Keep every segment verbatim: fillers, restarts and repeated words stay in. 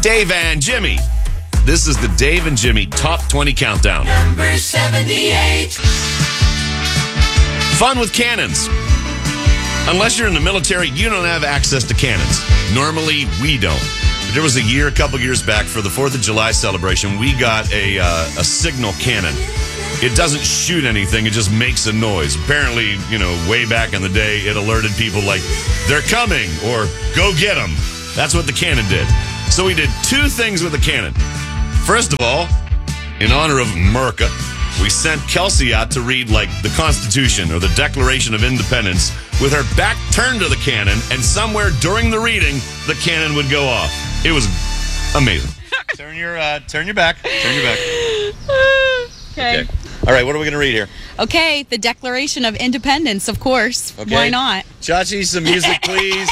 Dave and Jimmy. This is the Dave and Jimmy Top twenty Countdown. Number seventy-eight. Fun with cannons. Unless you're in the military, you don't have access to cannons. Normally, we don't. But there was a year, a couple years back, for the fourth of July celebration, we got a uh, a signal cannon. It doesn't shoot anything, it just makes a noise. Apparently, you know, way back in the day, it alerted people like, they're coming, or go get them. That's what the cannon did. So we did two things with the cannon. First of all, in honor of America, we sent Kelsey out to read, like, the Constitution or the Declaration of Independence with her back turned to the cannon, and somewhere during the reading, the cannon would go off. It was amazing. turn your uh, turn your back. Turn your back. Okay. Okay. All right, what are we going to read here? Okay, the Declaration of Independence, of course. Okay. Why not? Chachi, some music, please.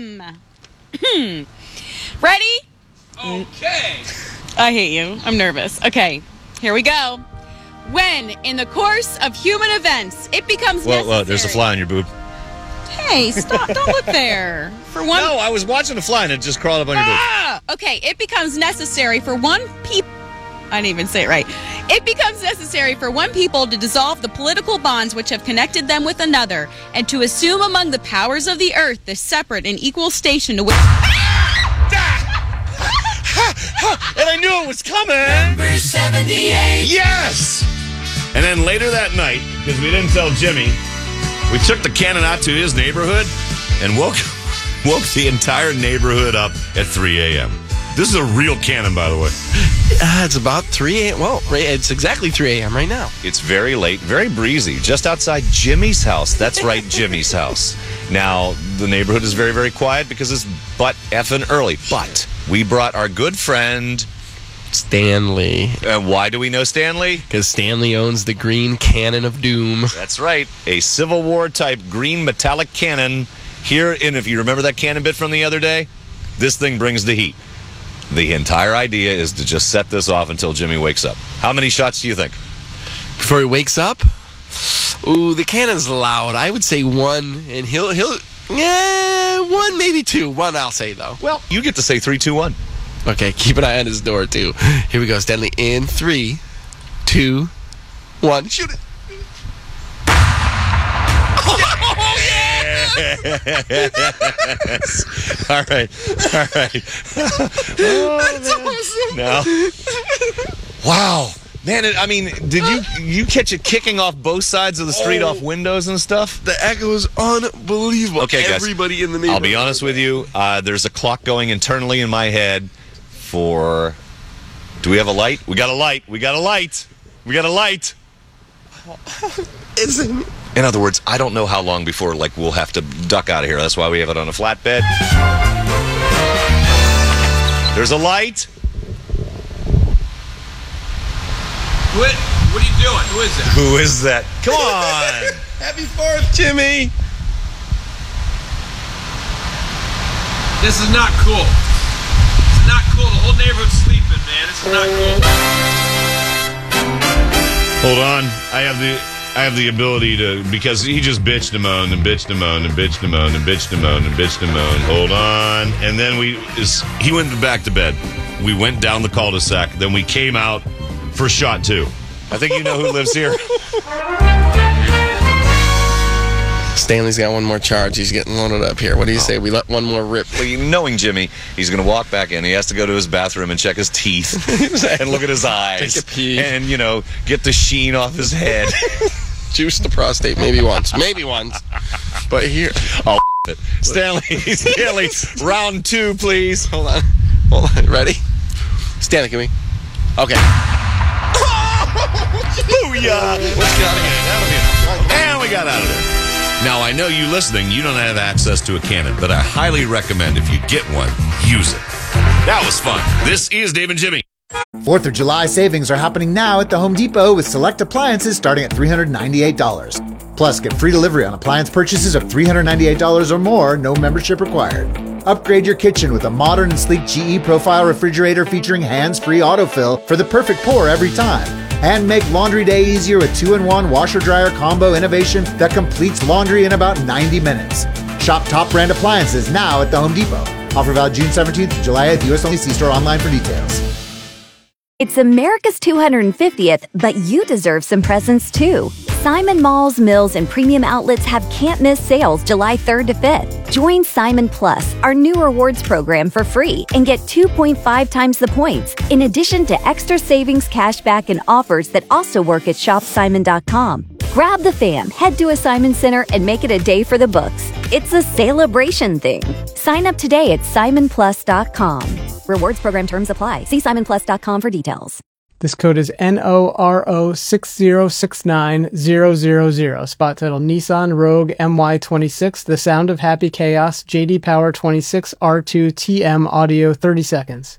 Ready? Okay. I hate you. I'm nervous. Okay, here we go. When, in the course of human events, it becomes Whoa, necessary... whoa, there's a fly on your boob. Hey, stop. Don't look there. For one... No, I was watching a fly and it just crawled up on your boob. Ah! Okay, it becomes necessary for one people... I didn't even say it right. It becomes necessary for one people to dissolve the political bonds which have connected them with another, and to assume among the powers of the earth the separate and equal station to which... And I knew it was coming. Number seventy-eight. Yes! And then later that night, because we didn't tell Jimmy, we took the cannon out to his neighborhood and woke woke the entire neighborhood up at three a.m. This is a real cannon, by the way. Uh, it's about three a.m. Well, it's exactly three a.m. right now. It's very late, very breezy, just outside Jimmy's house. That's right, Jimmy's house. Now, the neighborhood is very, very quiet because it's butt effing early. But we brought our good friend... Stanley. And why do we know Stanley? Because Stanley owns the green cannon of doom. That's right. A Civil War type green metallic cannon. Here, and if you remember that cannon bit from the other day, this thing brings the heat. The entire idea is to just set this off until Jimmy wakes up. How many shots do you think? Before he wakes up? Ooh, the cannon's loud. I would say one, and he'll, he'll, yeah, one, maybe two. One, I'll say, though. Well, you get to say three, two, one. Okay, keep an eye on his door, too. Here we go, Stanley. In three, two, one. Shoot it. Oh, yes. All right. All right. Oh, That's awesome. Now. Wow. Man, it, I mean, did you you catch it kicking off both sides of the street, oh, off windows and stuff? The echo is unbelievable. Okay, guys. Everybody in the neighborhood. I'll be honest with you. Uh, there's a clock going internally in my head for... Do we have a light? We got a light. We got a light. We got a light. It's in... In other words, I don't know how long before like we'll have to duck out of here. That's why we have it on a flatbed. There's a light. What? What are you doing? Who is that? Who is that? Come on. Happy Fourth, Jimmy. This is not cool. This is not cool. The whole neighborhood's sleeping, man. This is not cool. Hold on. I have the I have the ability to, because he just bitched and moaned and bitched and moaned and bitched and moaned and bitched and moaned and bitched and moaned. Hold on. And then we is he went back to bed. We went down the cul-de-sac. Then we came out for shot two. I think you know who lives here. Stanley's got one more charge. He's getting loaded up here. What do you say? We let one more rip. Well, you, knowing Jimmy, he's going to walk back in. He has to go to his bathroom and check his teeth and look at his eyes. Take a pee. And, you know, get the sheen off his head. Juice the prostate. Maybe once. Maybe once. But here. Oh, it. Stanley, Stanley, round two, please. Hold on. Hold on. Ready? Stanley, can we? Okay. Booyah! Let's get out of here. That'll be enough. And we got out of there. Now, I know you listening, you don't have access to a cannon, but I highly recommend if you get one, use it. That was fun. This is Dave and Jimmy. fourth of July savings are happening now at the Home Depot with select appliances starting at three hundred ninety-eight dollars. Plus, get free delivery on appliance purchases of three hundred ninety-eight dollars or more, no membership required. Upgrade your kitchen with a modern and sleek G E Profile refrigerator featuring hands-free autofill for the perfect pour every time. And make laundry day easier with two in one washer-dryer combo innovation that completes laundry in about ninety minutes. Shop top brand appliances now at the Home Depot. Offer valid June seventeenth to July eighth. U S only. See store online for details. It's America's two hundred fiftieth, but you deserve some presents too. Simon Malls, Mills, and premium outlets have can't-miss sales July third to fifth. Join Simon Plus, our new rewards program, for free and get two point five times the points, in addition to extra savings, cashback, and offers that also work at shop simon dot com. Grab the fam, head to a Simon Center, and make it a day for the books. It's a celebration thing. Sign up today at simon plus dot com. Rewards program terms apply. See simon plus dot com for details. This code is N O R O six zero six nine zero zero zero. Spot title Nissan Rogue M Y twenty-six, The Sound of Happy Chaos, J D Power twenty-six R two T M audio thirty seconds.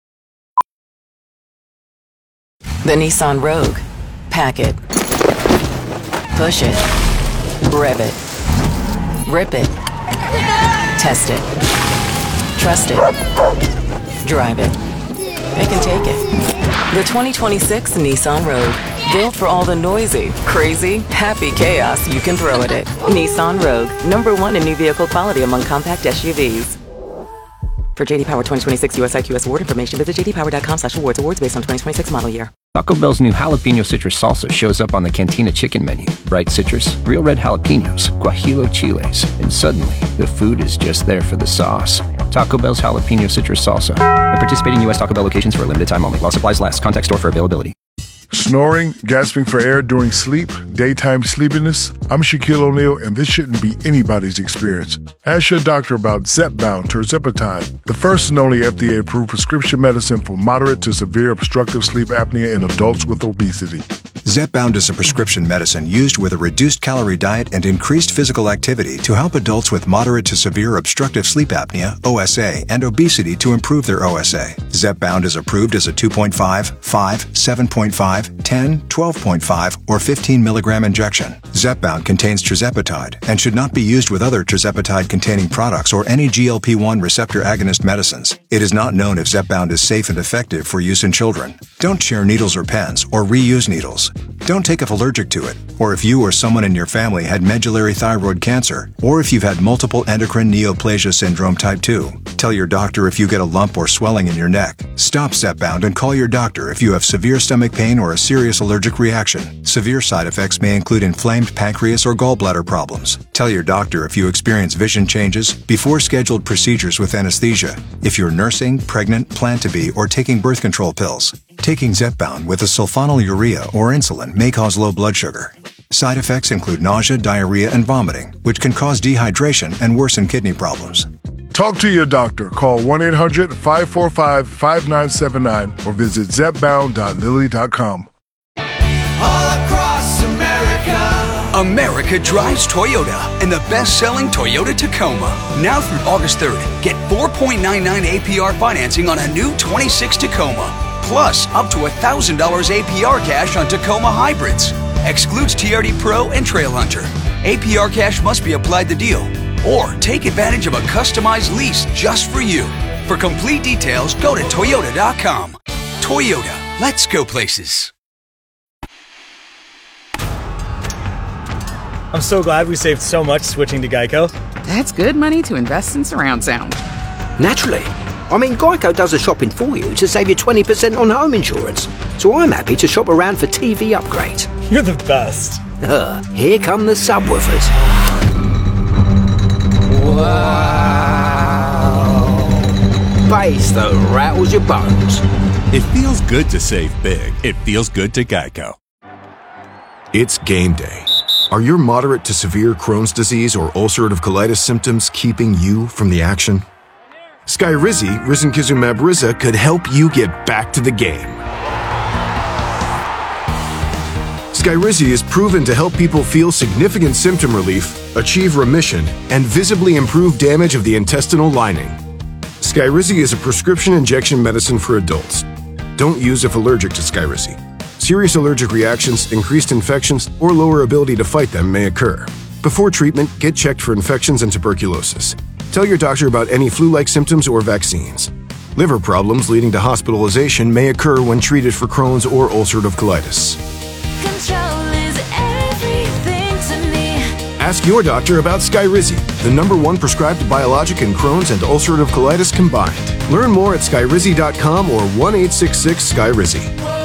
The Nissan Rogue. Pack it. Push it. Rev it. Rip it. Test it. Trust it. Drive it. Pick and take it. The twenty twenty-six Nissan Rogue. Built for all the noisy, crazy, happy chaos you can throw at it. Nissan Rogue. Number one in new vehicle quality among compact S U Vs. For J D Power twenty twenty-six U S I Q S award information, visit j d power dot com slash awards. Awards based on twenty twenty-six model year. Taco Bell's new jalapeno citrus salsa shows up on the Cantina chicken menu. Bright citrus, real red jalapenos, guajillo chiles, and suddenly the food is just there for the sauce. Taco Bell's jalapeno citrus salsa. At participating U S Taco Bell locations for a limited time only. While supplies last. Contact store for availability. Snoring, gasping for air during sleep, daytime sleepiness? I'm Shaquille O'Neal, and this shouldn't be anybody's experience. Ask your doctor about Zepbound tirzepatide, the first and only F D A-approved prescription medicine for moderate to severe obstructive sleep apnea in adults with obesity. Zepbound is a prescription medicine used with a reduced calorie diet and increased physical activity to help adults with moderate to severe obstructive sleep apnea, O S A, and obesity to improve their O S A. Zepbound is approved as a two point five, five, seven point five, ten, twelve point five, or fifteen milligram injection. Zepbound contains tirzepatide and should not be used with other tirzepatide-containing products or any G L P one receptor agonist medicines. It is not known if Zepbound is safe and effective for use in children. Don't share needles or pens or reuse needles. Don't take if allergic to it, or if you or someone in your family had medullary thyroid cancer, or if you've had multiple endocrine neoplasia syndrome type two. Tell your doctor if you get a lump or swelling in your neck. Stop Zepbound and call your doctor if you have severe stomach pain or a serious allergic reaction. Severe side effects may include inflamed pancreas or gallbladder problems. Tell your doctor if you experience vision changes before scheduled procedures with anesthesia, if you're nursing, pregnant, plan to be, or taking birth control pills. Taking Zepbound with a sulfonylurea or insulin may cause low blood sugar. Side effects include nausea, diarrhea, and vomiting, which can cause dehydration and worsen kidney problems. Talk to your doctor. Call one eight hundred, five four five, five nine seven nine or visit zepbound dot lilly dot com. All across America. America drives Toyota and the best-selling Toyota Tacoma. Now through August third, get four point nine nine A P R financing on a new twenty-six Tacoma. Plus, up to one thousand dollars A P R cash on Tacoma hybrids. Excludes T R D Pro and Trailhunter. A P R cash must be applied to deal. Or take advantage of a customized lease just for you. For complete details, go to toyota dot com. Toyota, let's go places. I'm so glad we saved so much switching to Geico. That's good money to invest in surround sound. Naturally. I mean, Geico does the shopping for you to save you twenty percent on home insurance. So I'm happy to shop around for T V upgrades. You're the best. Uh, here come the subwoofers. Wow. Bass that rattles your bones. It feels good to save big. It feels good to Geico. It's game day. Are your moderate to severe Crohn's disease or ulcerative colitis symptoms keeping you from the action? Skyrizi, risankizumab Riza, could help you get back to the game. Skyrizi is proven to help people feel significant symptom relief, achieve remission, and visibly improve damage of the intestinal lining. Skyrizi is a prescription injection medicine for adults. Don't use if allergic to Skyrizi. Serious allergic reactions, increased infections, or lower ability to fight them may occur. Before treatment, get checked for infections and tuberculosis. Tell your doctor about any flu-like symptoms or vaccines. Liver problems leading to hospitalization may occur when treated for Crohn's or ulcerative colitis. Control is everything to me. Ask your doctor about Skyrizi. the number one prescribed biologic in Crohn's and ulcerative colitis combined. Learn more at skyrizi dot com or one eight six six sky rizi.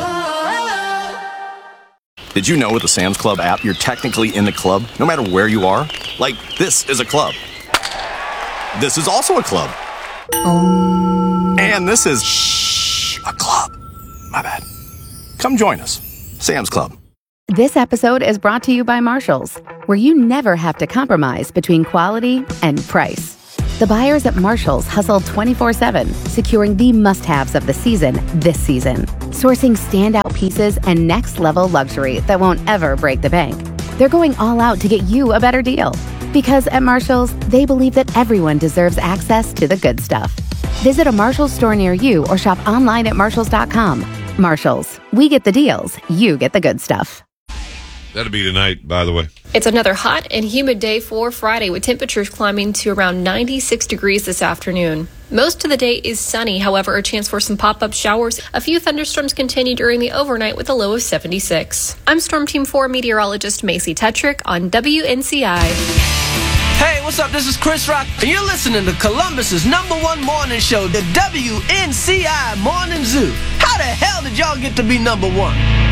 Did you know with the Sam's Club app, you're technically in the club no matter where you are? Like, this is a club. This is also a club. Um. And this is shh, a club. My bad. Come join us. Sam's Club. This episode is brought to you by Marshalls, where you never have to compromise between quality and price. The buyers at Marshalls hustle twenty-four seven, securing the must-haves of the season this season. Sourcing standout pieces and next-level luxury that won't ever break the bank. They're going all out to get you a better deal. Because at Marshalls, they believe that everyone deserves access to the good stuff. Visit a Marshalls store near you or shop online at marshalls dot com. Marshalls, we get the deals, you get the good stuff. That'll be tonight, by the way. It's another hot and humid day for Friday, with temperatures climbing to around ninety-six degrees this afternoon. Most of the day is sunny, however, a chance for some pop-up showers. A few thunderstorms continue during the overnight with a low of seventy-six. I'm Storm Team four meteorologist Macy Tetrick on W N C I. Hey, what's up? This is Chris Rock, and you're listening to Columbus's number one morning show, the W N C I Morning Zoo. How the hell did y'all get to be number one?